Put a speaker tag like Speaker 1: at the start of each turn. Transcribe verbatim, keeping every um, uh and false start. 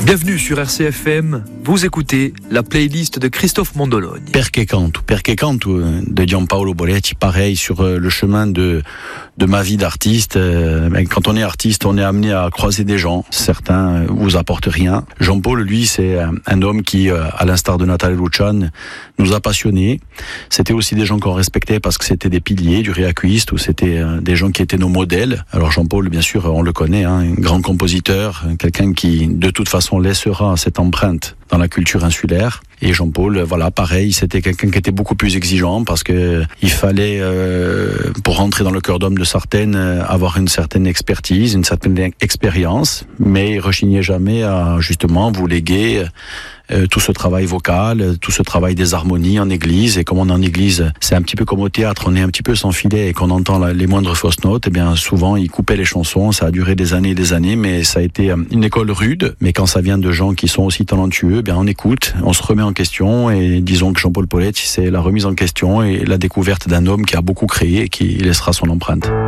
Speaker 1: Bienvenue sur R C F M, vous écoutez la playlist de Christophe Mondologne.
Speaker 2: Perché canto, perché canto de Gianpaolo Boletti, pareil sur le chemin de, de ma vie d'artiste. Quand on est artiste, on est amené à croiser des gens, certains vous apportent rien. Jean-Paul, lui, c'est un homme qui, à l'instar de Nathalie Lucian, nous a passionnés. C'était aussi des gens qu'on respectait parce que c'était des piliers du Reacuist, ou c'était des gens qui étaient nos modèles. Alors Jean-Paul, bien sûr, on le connaît, hein, un grand compositeur, quelqu'un qui, de toute façon, laissera cette empreinte dans la culture insulaire. Et Jean-Paul, voilà, pareil, c'était quelqu'un qui était beaucoup plus exigeant parce que il fallait, euh, pour rentrer dans le cœur d'homme de Sartène, avoir une certaine expertise, une certaine expérience, mais il rechignait jamais à justement vous léguer euh, tout ce travail vocal, tout ce travail des harmonies en église. Et comme on est en église, c'est un petit peu comme au théâtre, on est un petit peu sans filet et qu'on entend la, les moindres fausses notes, et bien souvent il coupait les chansons, ça a duré des années et des années, mais ça a été une école rude. Mais quand ça vient de gens qui sont aussi talentueux, eh bien on écoute, on se remet en question, et disons que Jean-Paul Boletti, c'est la remise en question et la découverte d'un homme qui a beaucoup créé et qui laissera son empreinte.